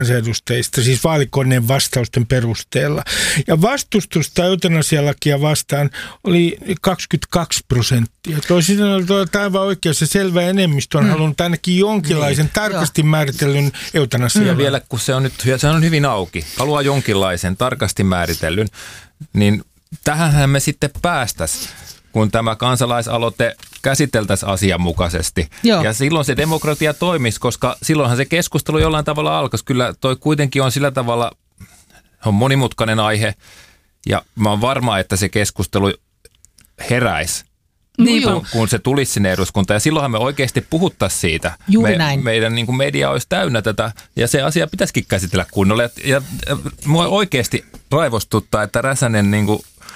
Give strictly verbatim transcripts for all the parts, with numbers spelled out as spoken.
kansanedustajista, siis vaalikoneen vastausten perusteella. Ja vastustusta eutanasialakia vastaan oli kaksikymmentäkaksi prosenttia. Toisin sanoen aivan oikeassa selvä enemmistö on mm. halunnut ainakin jonkinlaisen niin. tarkasti määritellyn eutanasian. Ja vielä kun se on nyt se on hyvin auki, haluaa jonkinlaisen tarkasti määritellyn, niin tähänhän me sitten päästäisiin, kun tämä kansalaisaloite käsiteltäisiin asianmukaisesti. Joo. Ja silloin se demokratia toimisi, koska silloinhan se keskustelu jollain tavalla alkaisi. Kyllä toi kuitenkin on sillä tavalla, on monimutkainen aihe, ja mä oon varma, että se keskustelu heräisi, niin kun, kun se tulisi sinne eduskuntaan. Ja silloinhan me oikeasti puhuttaisiin siitä. Juuri me, näin. Meidän niin kuin media olisi täynnä tätä, ja se asia pitäisikin käsitellä kunnolla. Ja, ja, ja mua oikeasti raivostuttaa, että Räsänen niin kuin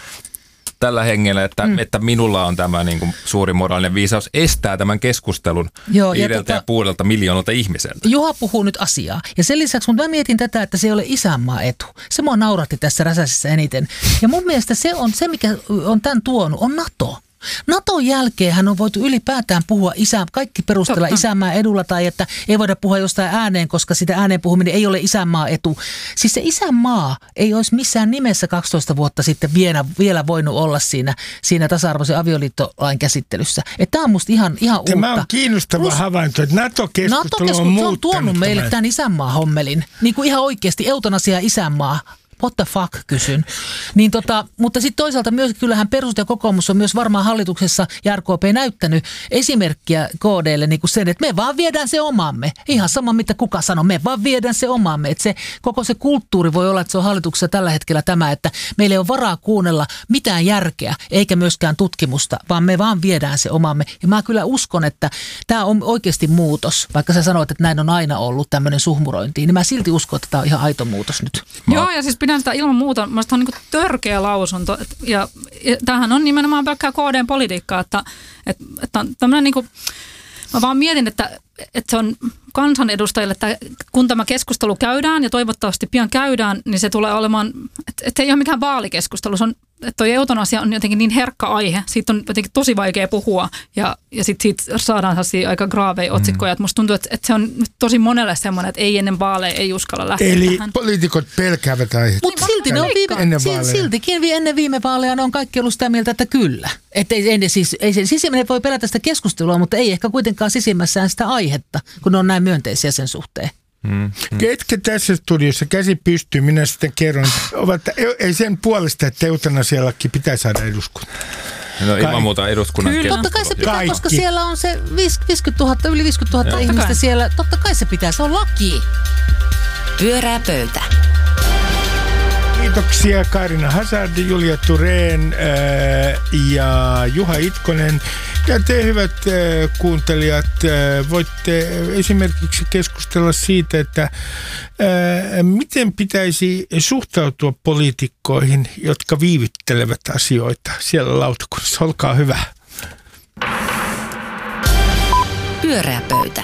tällä hengellä, että, mm. että minulla on tämä niin kuin suuri moraalinen viisaus estää tämän keskustelun Joo, viideltä ja, tota, ja puolelta miljoonalta ihmiseltä. Juha puhuu nyt asiaa. Ja sen lisäksi, mutta mä mietin tätä, että se ei ole isänmaa etu. Se mua nauratti tässä Räsäsessä eniten. Ja mun mielestä se on se, mikä on tämän tuonut, on NATO. Naton jälkeen hän on voitu ylipäätään puhua isä, kaikki perustella isänmaa edulla tai että ei voida puhua jostain ääneen, koska sitä ääneen puhuminen ei ole isänmaa etu. Siis se isänmaa ei olisi missään nimessä kaksitoista vuotta sitten vielä, vielä voinut olla siinä, siinä tasa-arvoisen avioliittolain käsittelyssä. Tämä on musta ihan, ihan uutta. Tämä on kiinnostava Plus, havainto, että NATO-keskustelu NATO on muuttanut. on tuonut meille tämän, tämän isänmaa-hommelin. Niin kuin ihan oikeasti eutanasia isänmaa. What the fuck, kysyn. Niin tota, mutta sitten toisaalta myös kyllähän perusut ja kokoomus on myös varmaan hallituksessa ja R K P näyttänyt esimerkkiä K D:lle niin kuin sen, että me vaan viedään se omamme. Ihan sama mitä kuka sanoo, me vaan viedään se omamme. Että se, koko se kulttuuri voi olla, että se on hallituksessa tällä hetkellä tämä, että meillä ei ole varaa kuunnella mitään järkeä eikä myöskään tutkimusta, vaan me vaan viedään se omamme. Ja mä kyllä uskon, että tämä on oikeasti muutos, vaikka sä sanoit, että näin on aina ollut tämmöinen suhmurointi, niin mä silti uskon, että tämä on ihan aito muutos nyt. Mä... Joo, ja siis pidän sitä ilman muuta, mielestäni on niin kuin törkeä lausunto. Ja, ja tämähän on nimenomaan pelkkää K D:n politiikkaa, että, että, että on tämmöinen niin kuin, mä vaan mietin, että, että se on kansanedustajille, että kun tämä keskustelu käydään ja toivottavasti pian käydään, niin se tulee olemaan, että, että ei ole mikään vaalikeskustelu. Se on, että toi eutanasia on jotenkin niin herkkä aihe, siitä on jotenkin tosi vaikea puhua ja, ja sitten siitä saadaan aika graaveja otsikkoja. Mm. Että musta tuntuu, että, että se on tosi monelle semmoinen, että ei ennen vaaleja ei uskalla lähteä Eli tähän. poliitikot pelkäävät aihetta. Mutta silti ne on viime, siltikin ennen viime vaaleja ne on kaikki ollut sitä mieltä, että kyllä. Että ei, ei, siis, ei se sisimmäinen voi pelätä sitä keskustelua, mutta ei ehkä kuitenkaan sisimmässään sitä aihetta, kun ne on näin myönteisiä sen suhteen. Hmm. Ketkä tässä studiossa käsi pystyy, minä sitten kerron, ovat, ei sen puolesta, että eutanasialakin pitää saada eduskuntaan. No ilman muuta eduskunnan keskustelu. Totta kai se pitää, Kaikki. Koska siellä on se viisikymmentätuhatta, yli viisikymmentätuhatta ihmistä kai. Siellä. Totta kai se pitää, se on laki. Pyörää pöytä. Kiitoksia Kaarina Hazard, Julia Thurén äh, ja Juha Itkonen. Ja te hyvät äh, kuuntelijat, äh, voitte esimerkiksi keskustella siitä, että äh, miten pitäisi suhtautua poliitikkoihin, jotka viivyttelevät asioita siellä lautakunnassa. Olkaa hyvä. Pyöreä pöytä.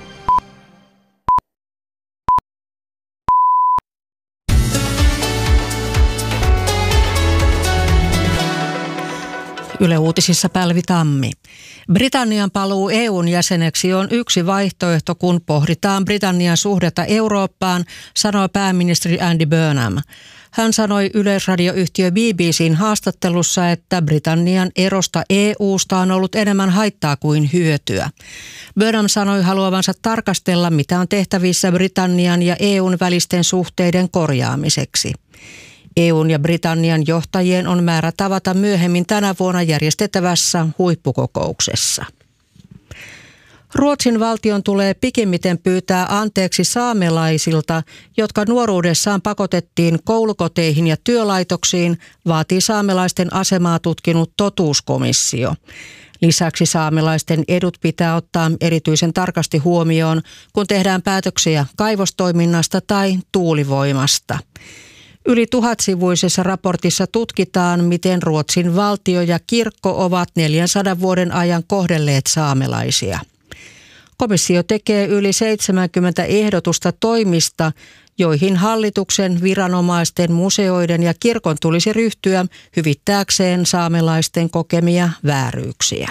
Yle Uutisissa Pälvi Tammi. Britannian paluu E U:n jäseneksi on yksi vaihtoehto, kun pohditaan Britannian suhdetta Eurooppaan, sanoi pääministeri Andy Burnham. Hän sanoi yleisradioyhtiö B B C:n haastattelussa, että Britannian erosta E U:sta on ollut enemmän haittaa kuin hyötyä. Burnham sanoi haluavansa tarkastella, mitä on tehtävissä Britannian ja E U:n välisten suhteiden korjaamiseksi. E U:n ja Britannian johtajien on määrä tavata myöhemmin tänä vuonna järjestettävässä huippukokouksessa. Ruotsin valtion tulee pikimmiten pyytää anteeksi saamelaisilta, jotka nuoruudessaan pakotettiin koulukoteihin ja työlaitoksiin, vaatii saamelaisten asemaa tutkinut totuuskomissio. Lisäksi saamelaisten edut pitää ottaa erityisen tarkasti huomioon, kun tehdään päätöksiä kaivostoiminnasta tai tuulivoimasta. Yli tuhatsivuisessa raportissa tutkitaan, miten Ruotsin valtio ja kirkko ovat neljänsadan vuoden ajan kohdelleet saamelaisia. Komissio tekee yli seitsemänkymmentä ehdotusta toimista, joihin hallituksen, viranomaisten, museoiden ja kirkon tulisi ryhtyä hyvittääkseen saamelaisten kokemia vääryyksiä.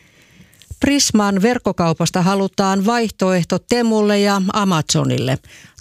Prisman verkkokaupasta halutaan vaihtoehto Temulle ja Amazonille.